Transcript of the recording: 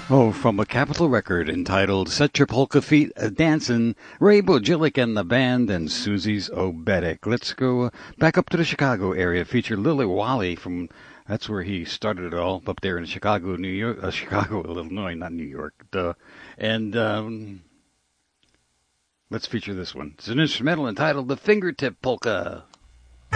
Oh, from a Capitol record entitled Set Your Polka Feet Dancin', Ray Bojilic and the Band and Susie's Obedic. Let's go back up to the Chicago area. Feature Lily Wally from, that's where he started it all, up there in Chicago, New York, Chicago, Illinois, not New York. Duh. And let's feature this one. It's an instrumental entitled The Fingertip Polka.